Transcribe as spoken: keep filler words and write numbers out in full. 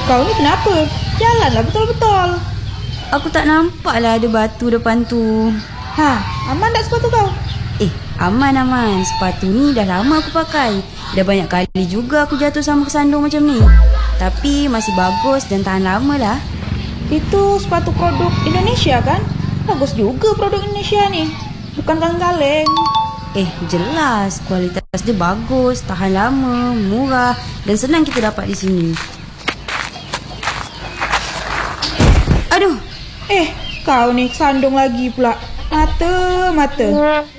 Kau ni kenapa? Jalanlah betul-betul. Aku tak nampak lah ada batu depan tu. Ha, aman tak sepatu kau? Eh, aman-aman. Sepatu ni dah lama aku pakai. Dah banyak kali juga aku jatuh sama kesandung macam ni. Tapi masih bagus dan tahan lama lah. Itu sepatu produk Indonesia kan? Bagus juga produk Indonesia ni. Bukan kaleng-kaleng. Eh, jelas. Kualitas dia bagus, tahan lama, murah dan senang kita dapat di sini. Aduh. Eh, kau ni kesandung lagi pula. Mata, mata.